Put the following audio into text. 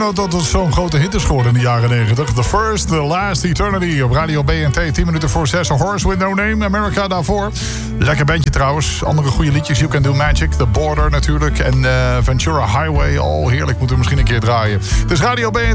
Dat het zo'n grote hit is geworden in de jaren 90. The First, The Last Eternity op Radio BNT. 10 minuten voor 6. A Horse With No Name, America daarvoor. Lekker bandje trouwens. Andere goede liedjes. You Can Do Magic, The Border natuurlijk. En Ventura Highway. Oh, heerlijk. Moeten we misschien een keer draaien. Het is Radio BNT.